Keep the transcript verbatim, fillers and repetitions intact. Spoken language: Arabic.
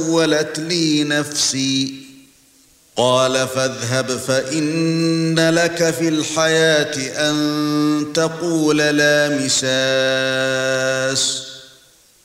سولت لي نفسي قال فاذهب فإن لك في الحياة أن تقول لا مساس